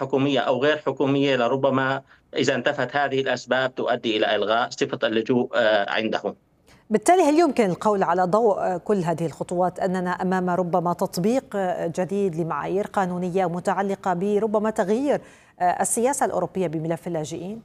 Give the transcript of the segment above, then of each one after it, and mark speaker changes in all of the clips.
Speaker 1: حكومية أو غير حكومية لربما إذا انتفت هذه الأسباب تؤدي إلى إلغاء صفة اللجوء عندهم.
Speaker 2: بالتالي هل يمكن القول على ضوء كل هذه الخطوات أننا أمام ربما تطبيق جديد لمعايير قانونية متعلقة بربما تغيير السياسة الأوروبية بملف اللاجئين؟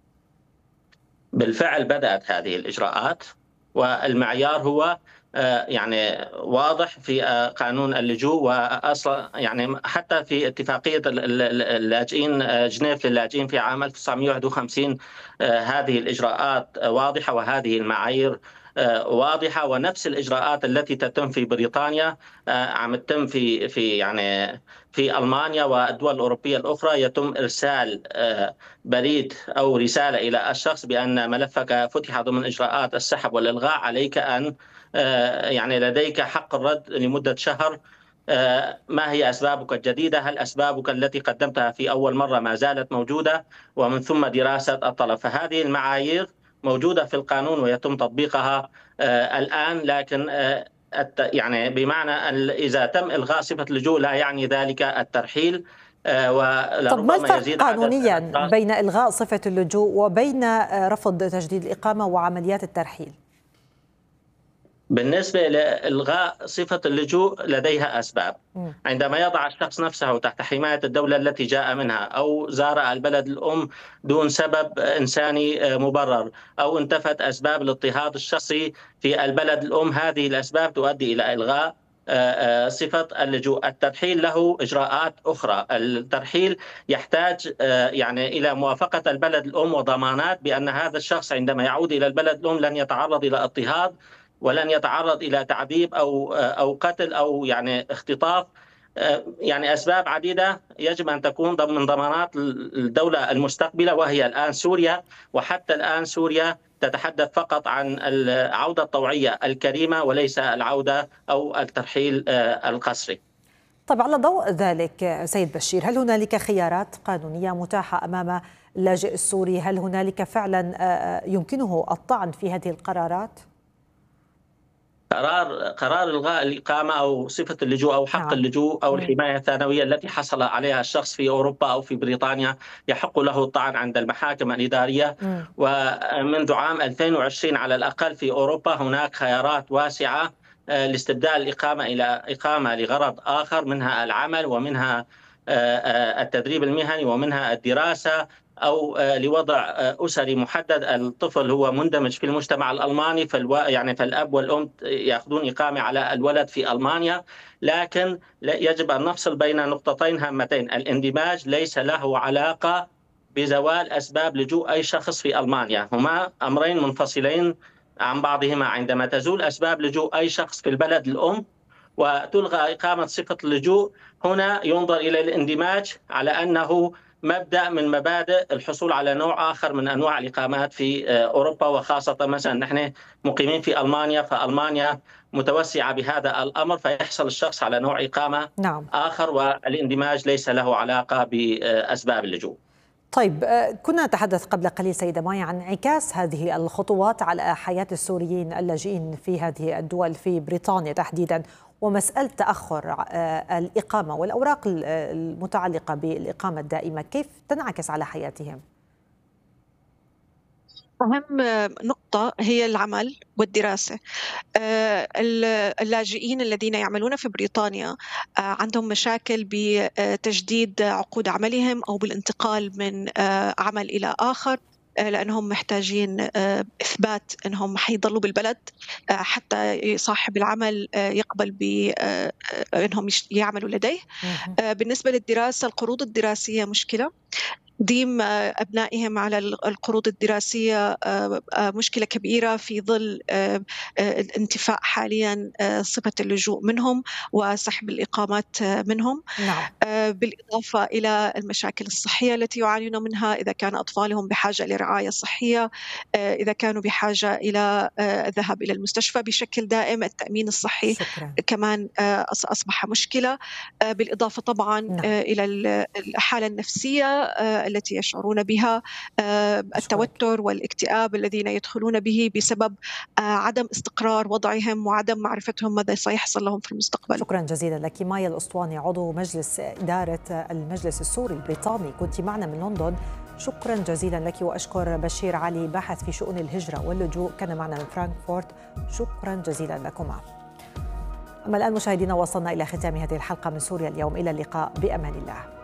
Speaker 1: بالفعل بدأت هذه الإجراءات، والمعيار هو يعني واضح في قانون اللجوء، واصلا يعني حتى في اتفاقيه اللاجئين جنيف للاجئين في عام 1951 هذه الاجراءات واضحه وهذه المعايير واضحه، ونفس الاجراءات التي تتم في بريطانيا عم تتم في يعني في المانيا والدول الاوروبيه الاخرى. يتم ارسال بريد او رساله الى الشخص بان ملفك فتح ضمن اجراءات السحب والالغاء، عليك ان يعني لديك حق الرد لمدة شهر. ما هي أسبابك الجديدة؟ هل أسبابك التي قدمتها في أول مرة ما زالت موجودة؟ ومن ثم دراسة الطلب. فهذه المعايير موجودة في القانون ويتم تطبيقها الآن، لكن يعني بمعنى إذا تم إلغاء صفة اللجوء لا يعني ذلك الترحيل.
Speaker 2: طب ما الفرق قانونيا بين إلغاء صفة اللجوء وبين رفض تجديد الإقامة وعمليات الترحيل؟
Speaker 1: بالنسبة لإلغاء صفة اللجوء لديها أسباب. عندما يضع الشخص نفسه تحت حماية الدولة التي جاء منها، أو زار البلد الأم دون سبب إنساني مبرر، أو انتفت أسباب الاضطهاد الشخصي في البلد الأم، هذه الأسباب تؤدي إلى إلغاء صفة اللجوء. الترحيل له إجراءات أخرى. الترحيل يحتاج يعني إلى موافقة البلد الأم وضمانات بأن هذا الشخص عندما يعود إلى البلد الأم لن يتعرض إلى اضطهاد ولن يتعرض إلى تعذيب أو قتل أو يعني اختطاف. يعني أسباب عديدة يجب أن تكون ضمن ضمانات الدولة المستقبلة، وهي الآن سوريا. وحتى الآن سوريا تتحدث فقط عن العودة الطوعية الكريمة وليس العودة أو الترحيل القسري.
Speaker 2: طيب، على ضوء ذلك سيد بشير، هل هنالك خيارات قانونية متاحة أمام اللاجئ السوري؟ هل هنالك فعلا يمكنه الطعن في هذه القرارات؟
Speaker 1: قرار إلغاء الإقامة أو صفة اللجوء أو حق اللجوء أو الحماية الثانوية التي حصل عليها الشخص في أوروبا أو في بريطانيا يحق له الطعن عند المحاكم الإدارية. ومنذ عام 2020 على الأقل في أوروبا هناك خيارات واسعة لاستبدال الإقامة إلى إقامة لغرض آخر، منها العمل ومنها التدريب المهني ومنها الدراسة، أو لوضع أسري محدد. الطفل هو مندمج في المجتمع الألماني، يعني فالأب والأم يأخذون إقامة على الولد في ألمانيا. لكن يجب أن نفصل بين نقطتين هامتين. الاندماج ليس له علاقة بزوال أسباب لجوء أي شخص في ألمانيا، هما أمرين منفصلين عن بعضهما. عندما تزول أسباب لجوء أي شخص في البلد الأم وتلغى إقامة صفة اللجوء، هنا ينظر إلى الاندماج على أنه مبدأ من مبادئ الحصول على نوع آخر من أنواع الإقامات في أوروبا، وخاصة مثلا نحن مقيمين في ألمانيا، فألمانيا متوسعة بهذا الأمر، فيحصل الشخص على نوع إقامة آخر، والاندماج ليس له علاقة بأسباب اللجوء.
Speaker 2: طيب، كنا نتحدث قبل قليل سيدة مايا عن انعكاس هذه الخطوات على حياة السوريين اللاجئين في هذه الدول، في بريطانيا تحديدا، ومسألة تأخر الإقامة والأوراق المتعلقة بالإقامة الدائمة، كيف تنعكس على حياتهم؟
Speaker 3: أهم نقطة هي العمل والدراسة. اللاجئين الذين يعملون في بريطانيا عندهم مشاكل بتجديد عقود عملهم أو بالانتقال من عمل إلى آخر، لأنهم محتاجين إثبات أنهم حيضلوا بالبلد حتى صاحب العمل يقبل بأنهم يعملوا لديه. بالنسبة للدراسة، القروض الدراسية مشكلة. تقديم أبنائهم على القروض الدراسية مشكلة كبيرة في ظل الانتفاء حاليا صفة اللجوء منهم وسحب الإقامات منهم. بالإضافة إلى المشاكل الصحية التي يعانون منها، إذا كان أطفالهم بحاجة لرعاية صحية، إذا كانوا بحاجة إلى الذهاب إلى المستشفى بشكل دائم، التأمين الصحي كمان أصبح مشكلة. بالإضافة طبعا إلى الحالة النفسية التي يشعرون بها، التوتر والاكتئاب الذين يدخلون به بسبب عدم استقرار وضعهم وعدم معرفتهم ماذا سيحصل لهم في المستقبل.
Speaker 2: شكرا جزيلا لك مايا الأسطواني، عضو مجلس إدارة المجلس السوري البريطاني، كنت معنا من لندن. شكرا جزيلا لك. وأشكر بشير علي باحث في شؤون الهجرة واللجوء، كان معنا من فرانكفورت. شكرا جزيلا لكما. أما الآن مشاهدينا، وصلنا إلى ختام هذه الحلقة من سوريا اليوم. إلى اللقاء بأمان الله.